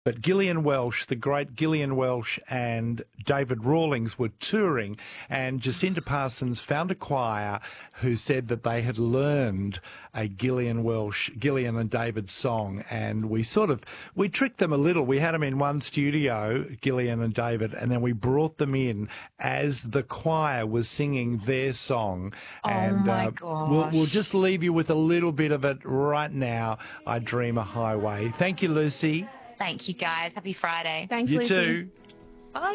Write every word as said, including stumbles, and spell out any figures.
But Gillian Welsh, the great Gillian Welsh and David Rawlings were touring, and Jacinta Parsons found a choir who said that they had learned a Gillian Welsh, Gillian and David song, and we sort of, we tricked them a little. We had them in one studio, Gillian and David, and then we brought them in as the choir was singing their song. Oh and my uh, gosh. We'll, we'll just leave you with a little bit of it right now, I Dream a Highway. Thank you, Lucy. Thank you, guys. Happy Friday. Thanks, You Lucy. too.